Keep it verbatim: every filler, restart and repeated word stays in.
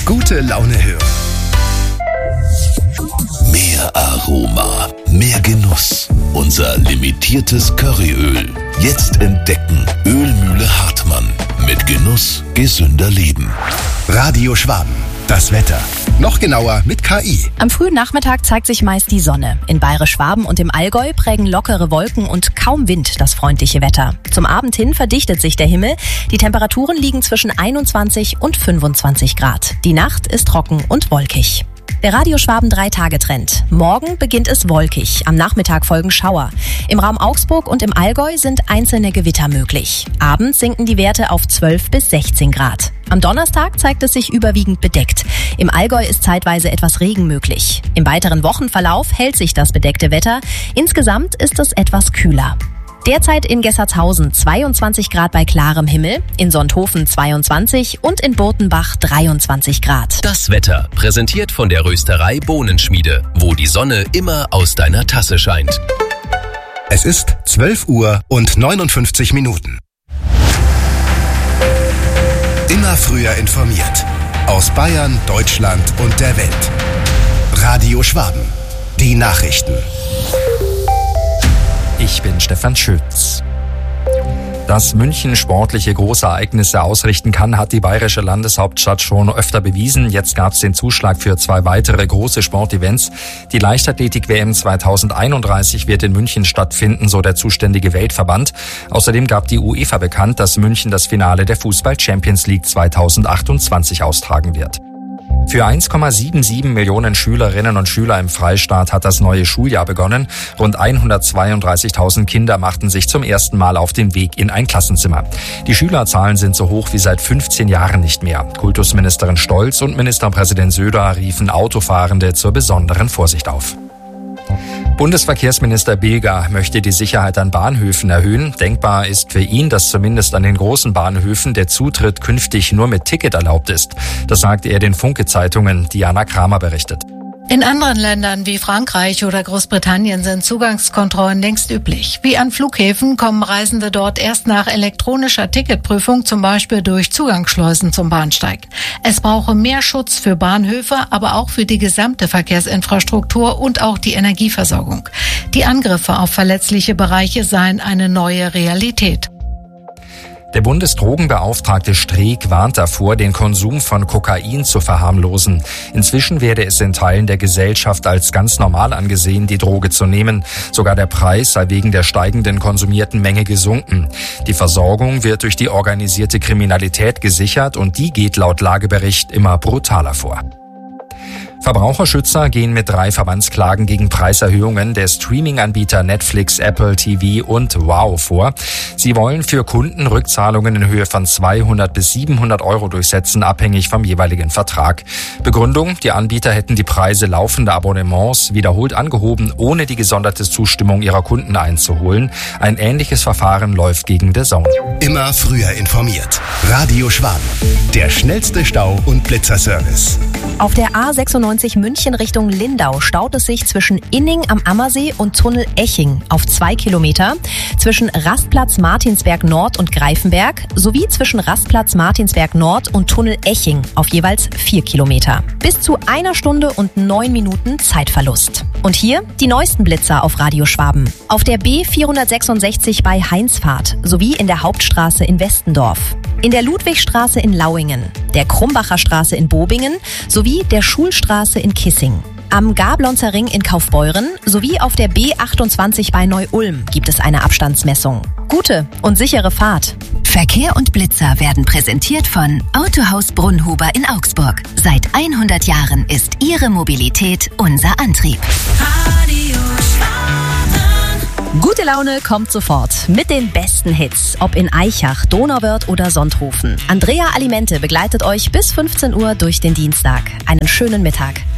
Gute Laune hören. Mehr Aroma, mehr Genuss. Unser limitiertes Curryöl. Jetzt entdecken. Ölmühle Hartmann. Mit Genuss gesünder Leben. Radio Schwaben. Das Wetter. Noch genauer mit K I. Am frühen Nachmittag zeigt sich meist die Sonne. In Bayerisch-Schwaben und im Allgäu prägen lockere Wolken und kaum Wind das freundliche Wetter. Zum Abend hin verdichtet sich der Himmel. Die Temperaturen liegen zwischen einundzwanzig und fünfundzwanzig Grad. Die Nacht ist trocken und wolkig. Der Radio Schwaben drei Tage Trend. Morgen beginnt es wolkig. Am Nachmittag folgen Schauer. Im Raum Augsburg und im Allgäu sind einzelne Gewitter möglich. Abends sinken die Werte auf zwölf bis sechzehn Grad. Am Donnerstag zeigt es sich überwiegend bedeckt. Im Allgäu ist zeitweise etwas Regen möglich. Im weiteren Wochenverlauf hält sich das bedeckte Wetter. Insgesamt ist es etwas kühler. Derzeit in Gessertshausen zweiundzwanzig Grad bei klarem Himmel, in Sonthofen zweiundzwanzig und in Burtenbach dreiundzwanzig Grad. Das Wetter, präsentiert von der Rösterei Bohnenschmiede, wo die Sonne immer aus deiner Tasse scheint. Es ist zwölf Uhr und neunundfünfzig Minuten. Immer früher informiert. Aus Bayern, Deutschland und der Welt. Radio Schwaben. Die Nachrichten. Ich bin Stefan Schütz. Dass München sportliche Großereignisse ausrichten kann, hat die bayerische Landeshauptstadt schon öfter bewiesen. Jetzt gab es den Zuschlag für zwei weitere große Sportevents. Die Leichtathletik-W M zweitausendeinunddreißig wird in München stattfinden, so der zuständige Weltverband. Außerdem gab die UEFA bekannt, dass München das Finale der Fußball-Champions League zweitausendachtundzwanzig austragen wird. Für eins Komma siebenundsiebzig Millionen Schülerinnen und Schüler im Freistaat hat das neue Schuljahr begonnen. Rund hundertzweiunddreißigtausend Kinder machten sich zum ersten Mal auf den Weg in ein Klassenzimmer. Die Schülerzahlen sind so hoch wie seit fünfzehn Jahren nicht mehr. Kultusministerin Stolz und Ministerpräsident Söder riefen Autofahrende zur besonderen Vorsicht auf. Bundesverkehrsminister Bilger möchte die Sicherheit an Bahnhöfen erhöhen. Denkbar ist für ihn, dass zumindest an den großen Bahnhöfen der Zutritt künftig nur mit Ticket erlaubt ist. Das sagte er den Funke-Zeitungen. Diana Kramer berichtet. In anderen Ländern wie Frankreich oder Großbritannien sind Zugangskontrollen längst üblich. Wie an Flughäfen kommen Reisende dort erst nach elektronischer Ticketprüfung, zum Beispiel durch Zugangsschleusen zum Bahnsteig. Es brauche mehr Schutz für Bahnhöfe, aber auch für die gesamte Verkehrsinfrastruktur und auch die Energieversorgung. Die Angriffe auf verletzliche Bereiche seien eine neue Realität. Der Bundesdrogenbeauftragte Streeck warnt davor, den Konsum von Kokain zu verharmlosen. Inzwischen werde es in Teilen der Gesellschaft als ganz normal angesehen, die Droge zu nehmen. Sogar der Preis sei wegen der steigenden konsumierten Menge gesunken. Die Versorgung wird durch die organisierte Kriminalität gesichert und die geht laut Lagebericht immer brutaler vor. Verbraucherschützer gehen mit drei Verbandsklagen gegen Preiserhöhungen der Streaming-Anbieter Netflix, Apple T V und Wow vor. Sie wollen für Kunden Rückzahlungen in Höhe von zweihundert bis siebenhundert Euro durchsetzen, abhängig vom jeweiligen Vertrag. Begründung: Die Anbieter hätten die Preise laufender Abonnements wiederholt angehoben, ohne die gesonderte Zustimmung ihrer Kunden einzuholen. Ein ähnliches Verfahren läuft gegen D A Z N. Immer früher informiert. Radio Schwaben. Der schnellste Stau- und Blitzerservice. Auf der A sechsundneunzig München Richtung Lindau staut es sich zwischen Inning am Ammersee und Tunnel Eching auf zwei Kilometer, zwischen Rastplatz Martinsberg Nord und Greifenberg sowie zwischen Rastplatz Martinsberg Nord und Tunnel Eching auf jeweils vier Kilometer. Bis zu einer Stunde und neun Minuten Zeitverlust. Und hier die neuesten Blitzer auf Radio Schwaben. Auf der B vierhundertsechsundsechzig bei Heinzfahrt sowie in der Hauptstraße in Westendorf. In der Ludwigstraße in Lauingen, der Krumbacher Straße in Bobingen sowie der Schulstraße in Kissing. Am Gablonzer Ring in Kaufbeuren sowie auf der B achtundzwanzig bei Neu-Ulm gibt es eine Abstandsmessung. Gute und sichere Fahrt. Verkehr und Blitzer werden präsentiert von Autohaus Brunnhuber in Augsburg. Seit hundert Jahren ist Ihre Mobilität unser Antrieb. Radio Schwaben. Gute Laune kommt sofort mit den besten Hits, ob in Aichach, Donauwörth oder Sonthofen. Andrea Alimente begleitet euch bis fünfzehn Uhr durch den Dienstag. Einen schönen Mittag.